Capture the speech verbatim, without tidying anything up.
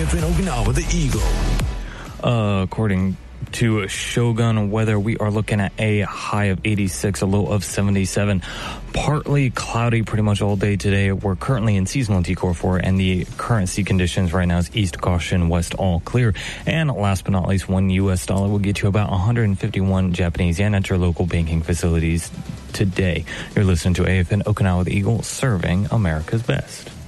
F N Okinawa, the Eagle. Uh, according to Shogun Weather, we are looking at a high of eighty-six, a low of seventy-seven. Partly cloudy pretty much all day today. We're currently in seasonal decor four, and the current sea conditions right now is east caution, west all clear. And last but not least, one U S dollar will get you about one hundred fifty-one Japanese yen at your local banking facilities today. You're listening to A F N Okinawa, the Eagle, serving America's best.